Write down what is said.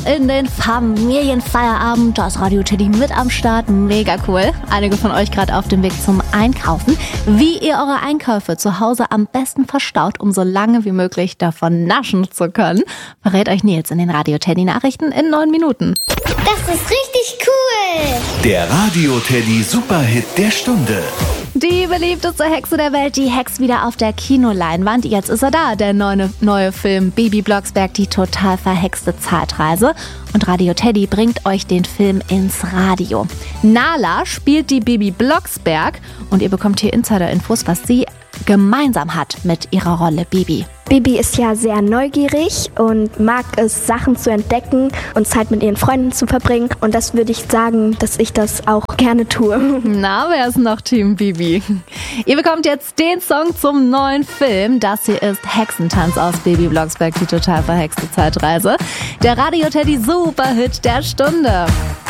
in den Familienfeierabend. Da ist Radio Teddy mit am Start. Mega cool. Einige von euch gerade auf dem Weg zum Einkaufen. Wie ihr eure Einkäufe zu Hause am besten verstaut, um so lange wie möglich davon naschen zu können, verrät euch Nils in den Radio Teddy Nachrichten in 9 Minuten. Das ist richtig cool. Der Radio Teddy Superhit der Stunde. Die beliebteste Hexe der Welt, die hext wieder auf der Kinoleinwand. Jetzt ist er da, der neue Film Bibi Blocksberg, die total verhexte Zeitreise. Und Radio Teddy bringt euch den Film ins Radio. Nala spielt die Bibi Blocksberg und ihr bekommt hier Insider-Infos, was sie gemeinsam hat mit ihrer Rolle Bibi. Bibi ist ja sehr neugierig und mag es, Sachen zu entdecken und Zeit mit ihren Freunden zu verbringen. Und das würde ich sagen, dass ich das auch gerne tue. Na, wer ist noch Team Bibi? Ihr bekommt jetzt den Song zum neuen Film. Das hier ist Hexentanz aus Bibi Blocksberg, die total verhexte Zeitreise. Der Radio Teddy Superhit der Stunde.